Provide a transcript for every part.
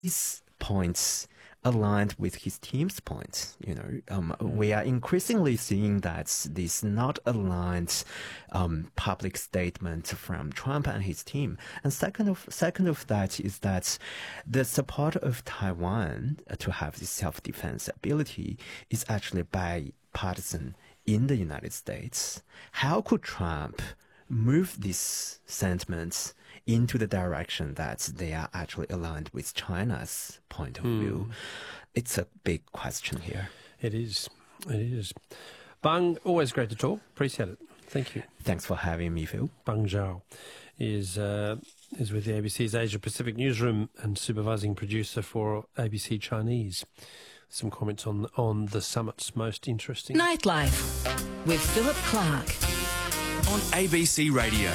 his points aligned with his team's points. We are increasingly seeing that this not aligned public statement from Trump and his team. And second of that is that the support of Taiwan to have this self-defense ability is actually bipartisan in the United States. How could Trump move these sentiments into the direction that they are actually aligned with China's point of view? It's a big question here. It is. It is. Bang, always great to talk. Appreciate it. Thank you. Thanks for having me, Phil. Bang Zhao is with the ABC's Asia Pacific newsroom and supervising producer for ABC Chinese. Some comments on the summit's most interesting. Nightlife with Philip Clark on ABC Radio.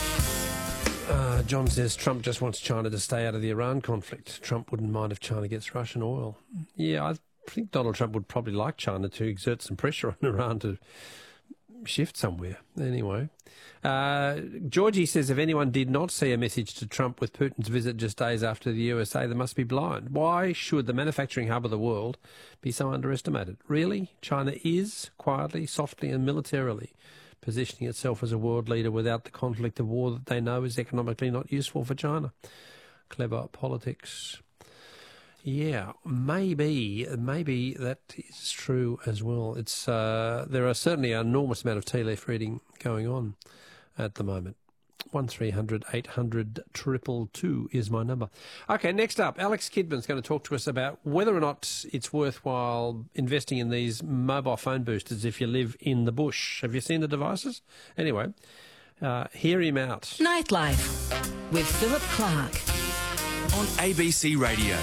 John says Trump just wants China to stay out of the Iran conflict. Trump wouldn't mind if China gets Russian oil. Yeah, I think Donald Trump would probably like China to exert some pressure on Iran to shift somewhere. Anyway, Georgie says if anyone did not see a message to Trump with Putin's visit just days after the USA, they must be blind. Why should the manufacturing hub of the world be so underestimated? Really? China is, quietly, softly and militarily, positioning itself as a world leader without the conflict of war that they know is economically not useful for China. Clever politics. Yeah, maybe that is true as well. It's there are certainly an enormous amount of tea leaf reading going on at the moment. 1300 800 222 is my number. Okay, next up, Alex Kidman's going to talk to us about whether or not it's worthwhile investing in these mobile phone boosters if you live in the bush. Have you seen the devices? Anyway, hear him out. Nightlife with Philip Clark on ABC Radio.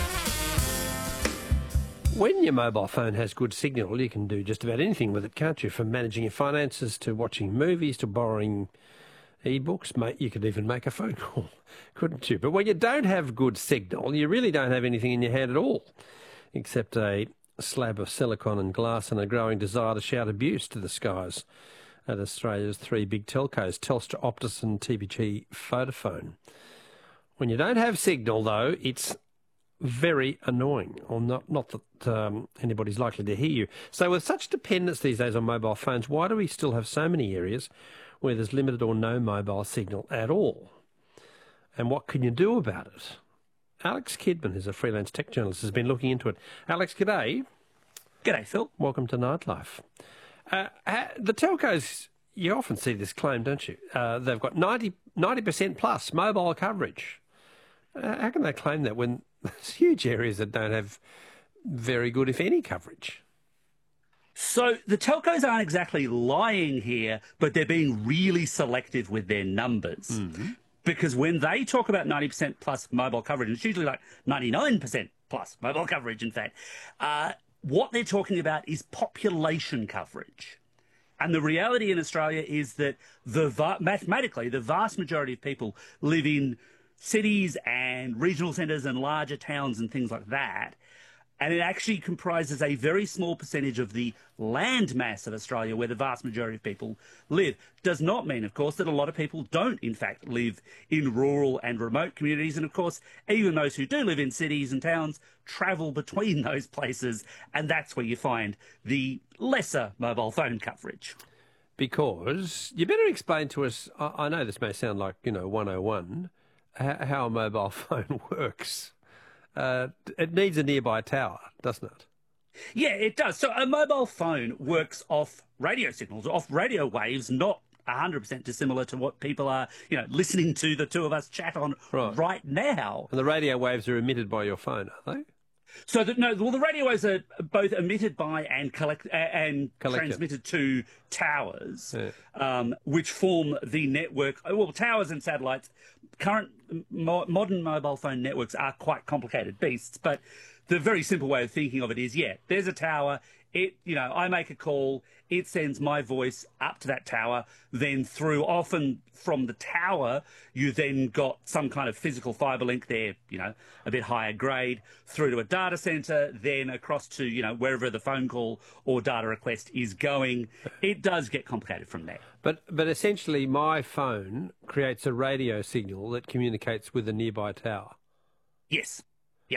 When your mobile phone has good signal, you can do just about anything with it, can't you? From managing your finances to watching movies to borrowing e-books, mate, you could even make a phone call, couldn't you? But when you don't have good signal, you really don't have anything in your hand at all, except a slab of silicon and glass and a growing desire to shout abuse to the skies at Australia's three big telcos, Telstra, Optus and TPG Vodafone. When you don't have signal, though, it's very annoying, or not that anybody's likely to hear you. So with such dependence these days on mobile phones, why do we still have so many areas where there's limited or no mobile signal at all? And what can you do about it? Alex Kidman, who's a freelance tech journalist, has been looking into it. Alex, g'day. G'day, Phil. Welcome to Nightlife. The telcos, you often see this claim, don't you? They've got 90% plus mobile coverage. How can they claim that when there's huge areas that don't have very good, if any, coverage? So the telcos aren't exactly lying here, but they're being really selective with their numbers. Mm-hmm. Because when they talk about 90% plus mobile coverage, and it's usually like 99% plus mobile coverage, in fact, what they're talking about is population coverage. And the reality in Australia is that mathematically, the vast majority of people live in cities and regional centres and larger towns and things like that. And it actually comprises a very small percentage of the land mass of Australia where the vast majority of people live. Does not mean, of course, that a lot of people don't, in fact, live in rural and remote communities. And, of course, even those who do live in cities and towns travel between those places. And that's where you find the lesser mobile phone coverage. Because you better explain to us, I know this may sound like, 101, how a mobile phone works. It needs a nearby tower, doesn't it? Yeah, it does. So a mobile phone works off radio signals, off radio waves, not 100% dissimilar to what people are, listening to the two of us chat on right now. And the radio waves are emitted by your phone, are they? So the radio waves are both emitted by and transmitted to towers, which form the network. Well, towers and satellites. Current modern mobile phone networks are quite complicated beasts, but the very simple way of thinking of it is, there's a tower. I make a call. It sends my voice up to that tower. Then through, often from the tower, you then got some kind of physical fibre link there, a bit higher grade, through to a data centre, then across to, wherever the phone call or data request is going. It does get complicated from there. But essentially, my phone creates a radio signal that communicates with a nearby tower. Yes.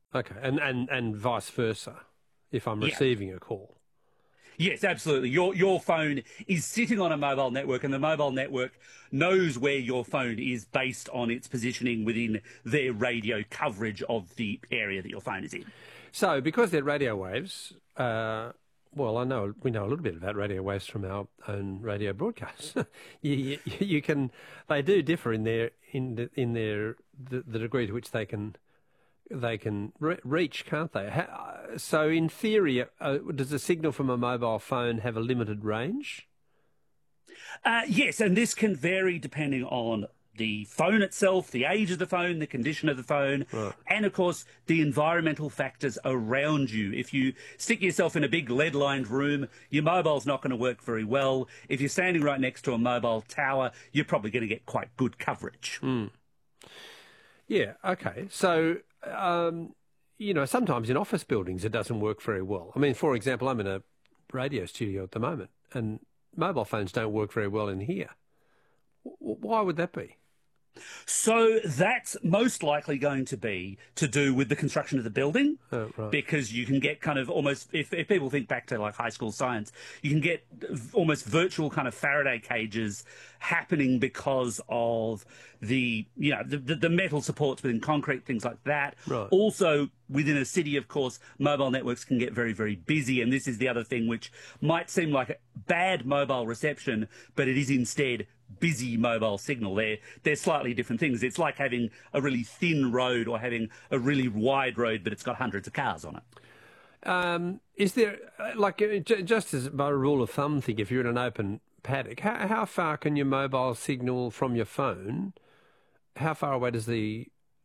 Okay, and vice versa, if I'm receiving a call. Yes, absolutely. Your phone is sitting on a mobile network, and the mobile network knows where your phone is based on its positioning within their radio coverage of the area that your phone is in. So, because they're radio waves, well, we know a little bit about radio waves from our own radio broadcasts. you can, they do differ in the degree to which they can reach, can't they? So, in theory, does a signal from a mobile phone have a limited range? Yes, and this can vary depending on the phone itself, the age of the phone, the condition of the phone, and, of course, the environmental factors around you. If you stick yourself in a big lead-lined room, your mobile's not going to work very well. If you're standing right next to a mobile tower, you're probably going to get quite good coverage. Yeah, okay. So, sometimes in office buildings it doesn't work very well. I mean, for example, I'm in a radio studio at the moment, and mobile phones don't work very well in here. Why would that be? So that's most likely going to be to do with the construction of the building, right. Because you can get kind of almost, if people think back to like high school science, you can get almost virtual kind of Faraday cages happening because of the metal supports within concrete, things like that. Right. Also, within a city, of course, mobile networks can get very, very busy, and this is the other thing which might seem like a bad mobile reception, but it is instead busy mobile signal. They're slightly different things. It's like having a really thin road or having a really wide road, but it's got hundreds of cars on it. Is there, just as by a rule of thumb thing, if you're in an open paddock, how far can your mobile signal from your phone? How far away does the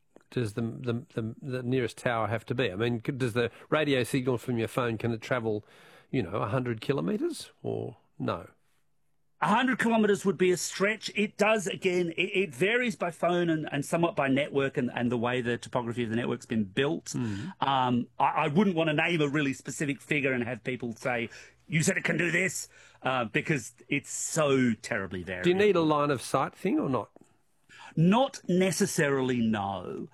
nearest tower have to be? I mean, does the radio signal from your phone, can it travel, 100 kilometres or no? 100 kilometres would be a stretch. It does, again, it varies by phone and somewhat by network and the way the topography of the network's been built. I wouldn't want to name a really specific figure and have people say, you said it can do this, because it's so terribly variable. Do you need a line of sight thing or not? Not necessarily, no.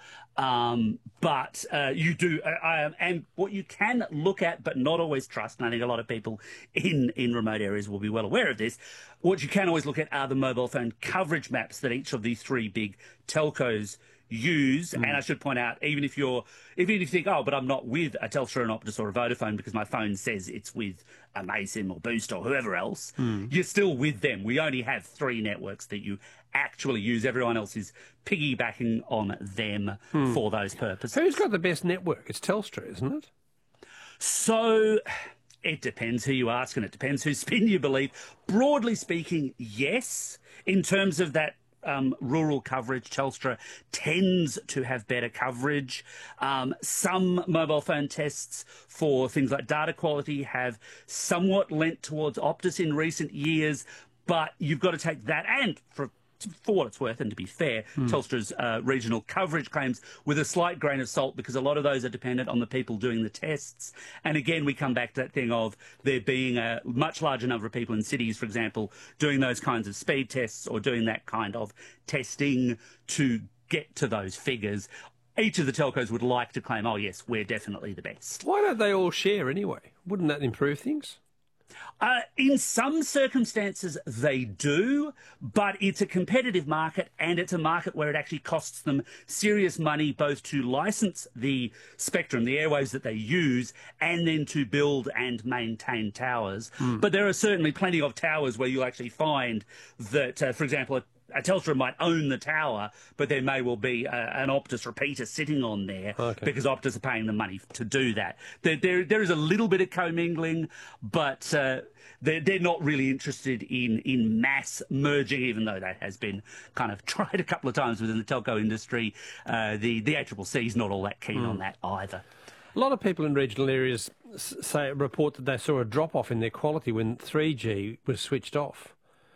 But you do, and what you can look at but not always trust, and I think a lot of people in remote areas will be well aware of this, what you can always look at are the mobile phone coverage maps that each of the three big telcos use. And I should point out, even if you think, oh, but I'm not with a Telstra, an Optus or a Vodafone because my phone says it's with a Amaysim or Boost or whoever else, you're still with them. We only have three networks that you actually use. Everyone else is piggybacking on them for those purposes. Who's got the best network? It's Telstra, isn't it? So it depends who you ask and it depends whose spin you believe. Broadly speaking, yes. In terms of that rural coverage, Telstra tends to have better coverage. Some mobile phone tests for things like data quality have somewhat lent towards Optus in recent years, but you've got to take that and for what it's worth, and to be fair, Telstra's regional coverage claims with a slight grain of salt, because a lot of those are dependent on the people doing the tests. And again, we come back to that thing of there being a much larger number of people in cities, for example, doing those kinds of speed tests or doing that kind of testing to get to those figures. Each of the telcos would like to claim, oh, yes, we're definitely the best. Why don't they all share anyway? Wouldn't that improve things? In some circumstances, they do, but it's a competitive market, and it's a market where it actually costs them serious money both to license the spectrum, the airwaves that they use, and then to build and maintain towers. But there are certainly plenty of towers where you'll actually find that, for example, a Telstra might own the tower, but there may well be an Optus repeater sitting on there because Optus are paying the money to do that. There is a little bit of commingling, but they're not really interested in mass merging, even though that has been kind of tried a couple of times within the telco industry. The ACCC is not all that keen on that either. A lot of people in regional areas report that they saw a drop-off in their quality when 3G was switched off.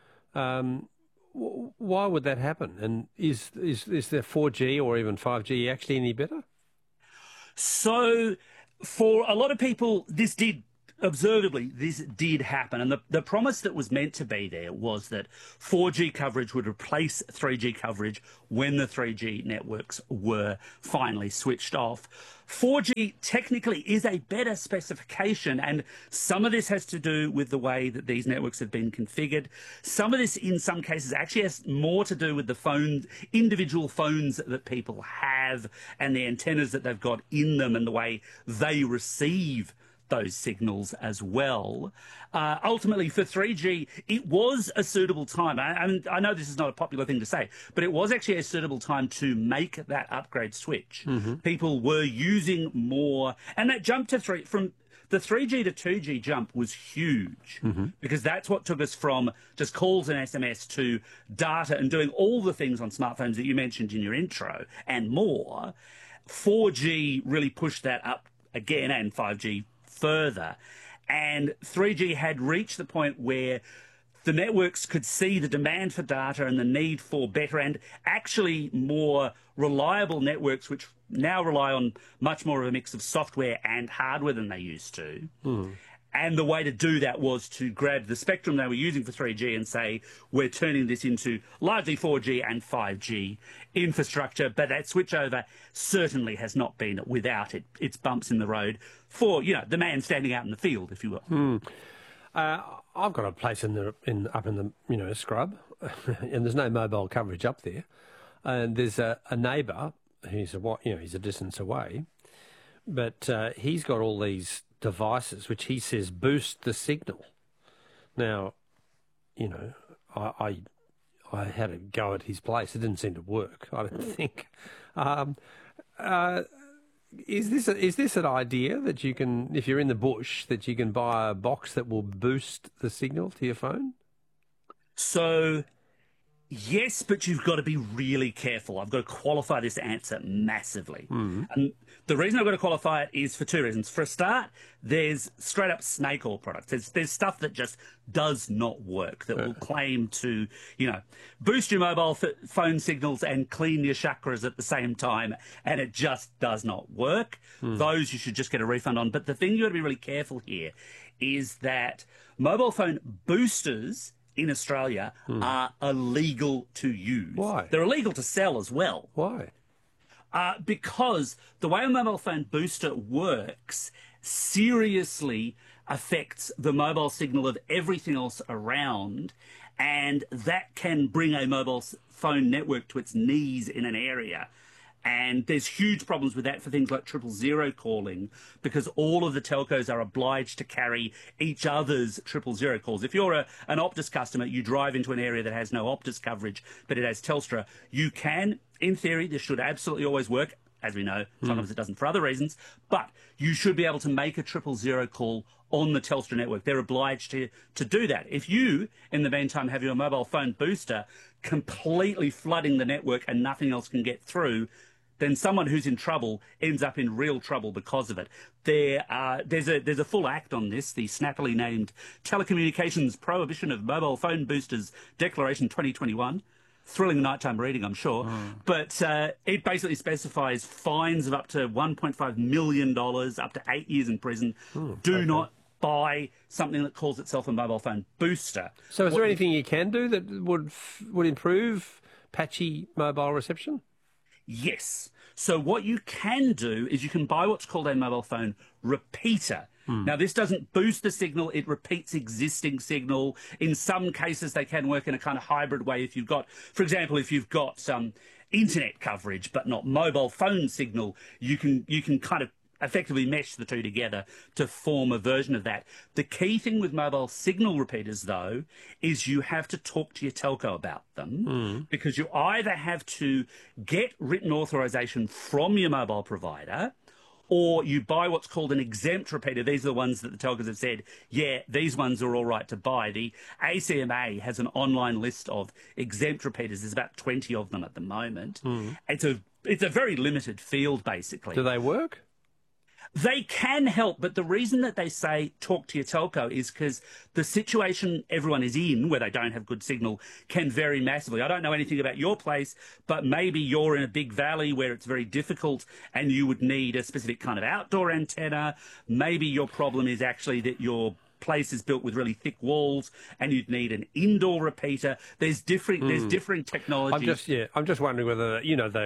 Why would that happen? And is there 4G or even 5G actually any better? So for a lot of people, this did observably, this did happen. And the promise that was meant to be there was that 4G coverage would replace 3G coverage when the 3G networks were finally switched off. 4G technically is a better specification, and some of this has to do with the way that these networks have been configured. Some of this, in some cases, actually has more to do with the individual phones that people have and the antennas that they've got in them and the way they receive those signals as well. Ultimately, for 3G, it was a suitable time. I know this is not a popular thing to say, but it was actually a suitable time to make that upgrade switch. People were using more, and that jump to from the 3G to 2G jump was huge because that's what took us from just calls and SMS to data and doing all the things on smartphones that you mentioned in your intro and more. 4G really pushed that up again, and 5G further, and 3G had reached the point where the networks could see the demand for data and the need for better and actually more reliable networks, which now rely on much more of a mix of software and hardware than they used to. And the way to do that was to grab the spectrum they were using for 3G and say, we're turning this into largely 4G and 5G infrastructure. But that switchover certainly has not been without its bumps in the road for, the man standing out in the field, if you will. I've got a place up in the scrub, and there's no mobile coverage up there. And there's a neighbour he's a distance away, but he's got all these devices which he says boost the signal. Now, I had a go at his place. It didn't seem to work, I don't think. Is this an idea that you can, if you're in the bush, that you can buy a box that will boost the signal to your phone? So, yes, but you've got to be really careful. I've got to qualify this answer massively. And the reason I've got to qualify it is for two reasons. For a start, there's straight up snake oil products. There's stuff that just does not work, that will claim to, boost your mobile phone signals and clean your chakras at the same time, and it just does not work. Those you should just get a refund on. But the thing you've got to be really careful here is that mobile phone boosters in Australia are illegal to use. Why? They're illegal to sell as well. Why? Because the way a mobile phone booster works seriously affects the mobile signal of everything else around, and that can bring a mobile phone network to its knees in an area. And there's huge problems with that for things like 000 calling, because all of the telcos are obliged to carry each other's 000 calls. If you're an Optus customer, you drive into an area that has no Optus coverage, but it has Telstra, you can, in theory, this should absolutely always work. As we know, sometimes it doesn't for other reasons, but you should be able to make a 000 call on the Telstra network. They're obliged to do that. If you, in the meantime, have your mobile phone booster completely flooding the network and nothing else can get through, then someone who's in trouble ends up in real trouble because of it. There's a full act on this, the snappily named Telecommunications Prohibition of Mobile Phone Boosters Declaration 2021. Thrilling nighttime reading, I'm sure. But it basically specifies fines of up to $1.5 million, up to 8 years in prison. Do not buy something that calls itself a mobile phone booster. So is there anything you can do that would improve patchy mobile reception? Yes. So what you can do is you can buy what's called a mobile phone repeater. Now, this doesn't boost the signal, it repeats existing signal. In some cases, they can work in a kind of hybrid way. If you've got, for example, if you've got some internet coverage but not mobile phone signal, you can kind of effectively mesh the two together to form a version of that. The key thing with mobile signal repeaters, though, is you have to talk to your telco about them, because you either have to get written authorization from your mobile provider, or you buy what's called an exempt repeater. These are the ones that the telcos have said, yeah, these ones are all right to buy. The ACMA has an online list of exempt repeaters. There's about 20 of them at the moment. It's a very limited field, basically. Do they work? They can help, but the reason that they say talk to your telco is because the situation everyone is in, where they don't have good signal, can vary massively. I don't know anything about your place, but maybe you're in a big valley where it's very difficult and you would need a specific kind of outdoor antenna. Maybe your problem is actually that your place is built with really thick walls and you'd need an indoor repeater. There's different technology. I'm just wondering whether,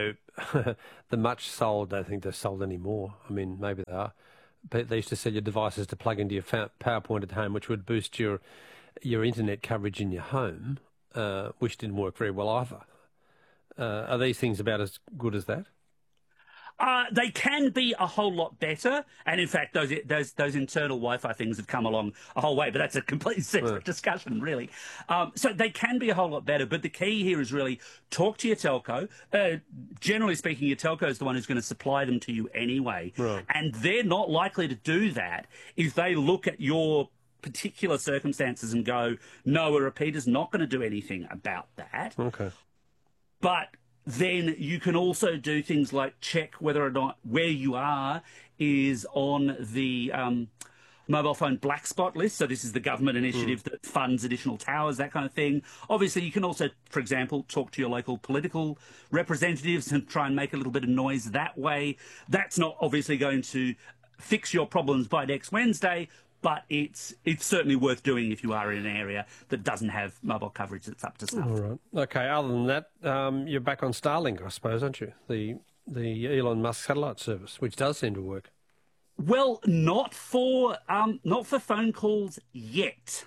the much sold, I don't think they're sold anymore. I mean, maybe they are. But they used to sell your devices to plug into your PowerPoint at home, which would boost your internet coverage in your home, which didn't work very well either. Are these things about as good as that? They can be a whole lot better, and in fact, those internal Wi-Fi things have come along a whole way. But that's a completely separate discussion, really. So they can be a whole lot better. But the key here is really talk to your telco. Generally speaking, your telco is the one who's going to supply them to you anyway, right. And they're not likely to do that if they look at your particular circumstances and go, "No, a repeater's not going to do anything about that." Okay, but then you can also do things like check whether or not where you are is on the mobile phone black spot list. So this is the government initiative that funds additional towers, that kind of thing. Obviously, you can also, for example, talk to your local political representatives and try and make a little bit of noise that way. That's not obviously going to fix your problems by next Wednesday, but it's certainly worth doing if you are in an area that doesn't have mobile coverage that's up to snuff. All right. Okay, other than that, you're back on Starlink, I suppose, aren't you? The Elon Musk satellite service, which does seem to work. Well, not for phone calls yet.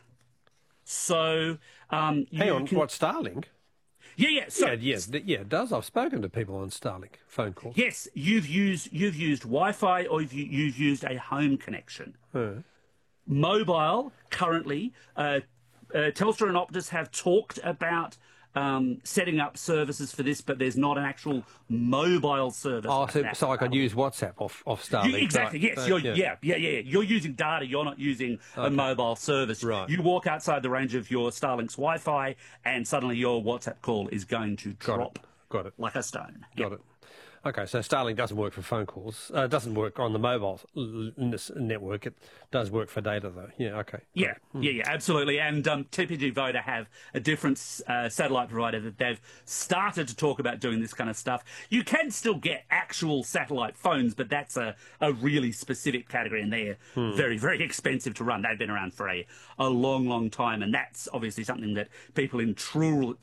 So hang on, what, Starlink? Yeah. So, it does. I've spoken to people on Starlink phone calls. Yes, you've used Wi-Fi or you've used a home connection. Mobile, currently, Telstra and Optus have talked about setting up services for this, but there's not an actual mobile service. Oh, so I could use WhatsApp off Starlink. Exactly, right? Yes. You're using data, you're not using a mobile service. Right. You walk outside the range of your Starlink's Wi-Fi and suddenly your WhatsApp call is going to drop. Got it. Like a stone. Got it. Okay, so Starlink doesn't work for phone calls. It doesn't work on the mobile network. It does work for data, though. Yeah, okay. Yeah, absolutely. And TPG Voda have a different satellite provider that they've started to talk about doing this kind of stuff. You can still get actual satellite phones, but that's a really specific category, and they're very, very expensive to run. They've been around for a long, long time, and that's obviously something that people in truly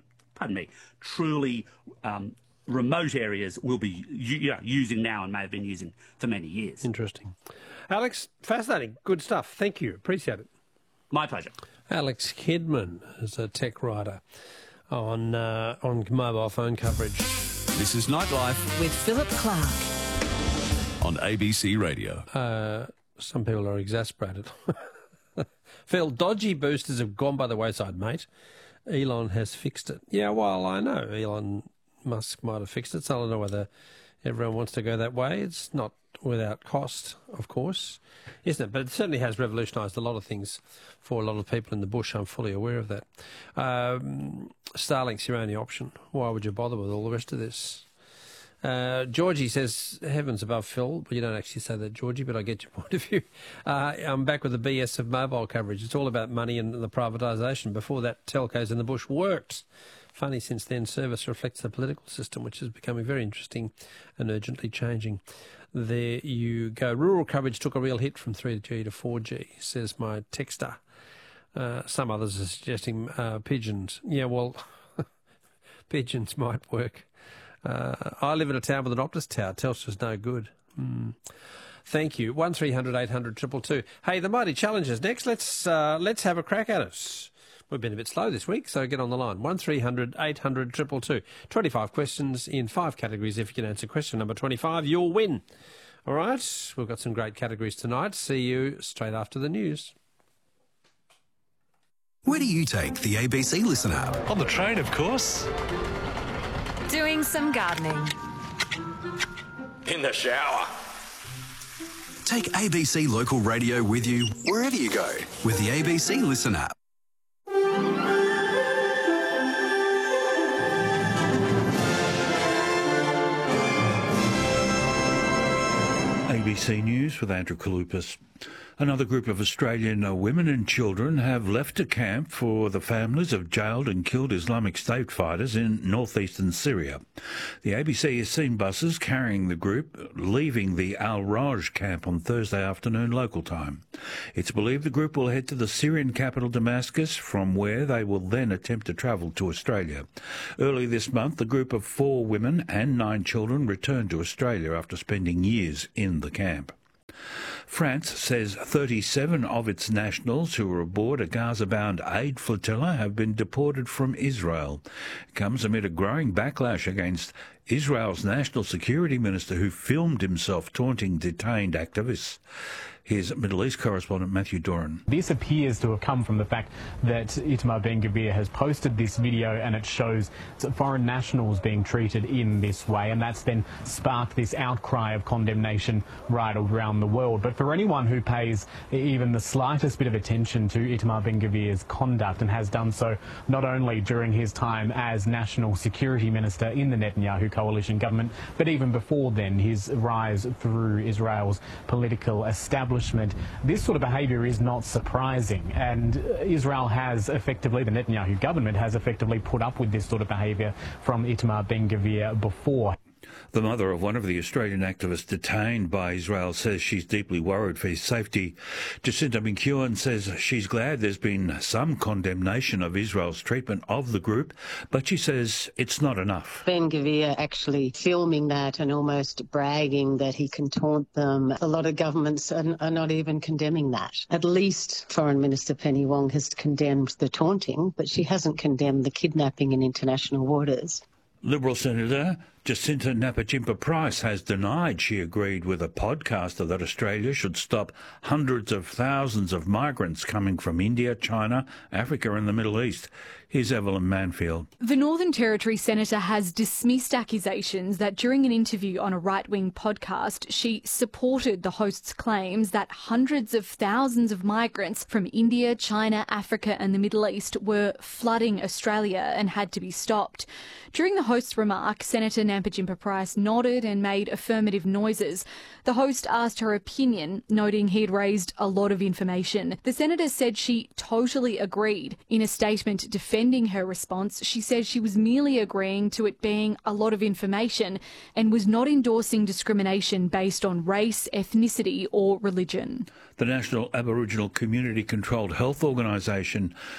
remote areas will be using now and may have been using for many years. Interesting. Alex, fascinating. Good stuff. Thank you. Appreciate it. My pleasure. Alex Kidman is a tech writer on mobile phone coverage. This is Nightlife With Philip Clark. on ABC Radio. Some people are exasperated. Phil, dodgy boosters have gone by the wayside, mate. Elon has fixed it. Yeah, well, I know Elon Musk might have fixed it, so I don't know whether everyone wants to go that way. It's not without cost, of course, isn't it? But it certainly has revolutionised a lot of things for a lot of people in the bush. I'm fully aware of that. Starlink's your only option. Why would you bother with all the rest of this? Georgie says, heavens above, Phil. Well, you don't actually say that, Georgie, but I get your point of view. I'm back with the BS of mobile coverage. It's all about money and the privatisation. Before that, telcos in the bush worked. Funny, since then, service reflects the political system, which is becoming very interesting and urgently changing. There you go. Rural coverage took a real hit from 3G to 4G, says my texter. Some others are suggesting pigeons. Yeah, well, pigeons might work. I live in a town with an Optus tower. Telstra's no good. Thank you. 1300 800 222. Hey, the Mighty Challenge is next. Let's have a crack at it. We've been a bit slow this week, so get on the line. 1300 800 222. 25 questions in 5 categories. If you can answer question number 25, you'll win. All right, we've got some great categories tonight. See you straight after the news. Where do you take the ABC Listen app? On the train, of course. Doing some gardening. In the shower. Take ABC Local Radio with you wherever you go with the ABC Listen app. ABC News with Andrew Kalupas. Another group of Australian women and children have left a camp for the families of jailed and killed Islamic State fighters in northeastern Syria. The ABC has seen buses carrying the group leaving the Al-Raj camp on Thursday afternoon local time. It's believed the group will head to the Syrian capital Damascus, from where they will then attempt to travel to Australia. Early this month, the group of 4 women and 9 children returned to Australia after spending years in the camp. France says 37 of its nationals who were aboard a Gaza-bound aid flotilla have been deported from Israel. It comes amid a growing backlash against Israel's national security minister, who filmed himself taunting detained activists. Here's Middle East correspondent Matthew Doran. This appears to have come from the fact that Itamar Ben-Gvir has posted this video, and it shows foreign nationals being treated in this way, and that's then sparked this outcry of condemnation right around the world. But for anyone who pays even the slightest bit of attention to Itamar Ben-Gvir's conduct, and has done so not only during his time as National Security Minister in the Netanyahu coalition government, but even before then, his rise through Israel's political establishment, this sort of behaviour is not surprising, and Israel has effectively, the Netanyahu government has effectively put up with this sort of behaviour from Itamar Ben-Gvir before. The mother of one of the Australian activists detained by Israel says she's deeply worried for his safety. Jacinta McEwen says she's glad there's been some condemnation of Israel's treatment of the group, but she says it's not enough. Ben-Gvir actually filming that and almost bragging that he can taunt them. A lot of governments are not even condemning that. At least Foreign Minister Penny Wong has condemned the taunting, but she hasn't condemned the kidnapping in international waters. Liberal Senator Jacinta Napajimpa-Price has denied she agreed with a podcaster that Australia should stop hundreds of thousands of migrants coming from India, China, Africa and the Middle East. Here's Evelyn Manfield. The Northern Territory Senator has dismissed accusations that during an interview on a right-wing podcast, she supported the host's claims that hundreds of thousands of migrants from India, China, Africa and the Middle East were flooding Australia and had to be stopped. During the host's remark, Senator Napajimpa-Price nodded and made affirmative noises. The host asked her opinion, noting he'd raised a lot of information. The senator said she totally agreed. In a statement defending her response, she said she was merely agreeing to it being a lot of information and was not endorsing discrimination based on race, ethnicity or religion. The National Aboriginal Community Controlled Health Organisation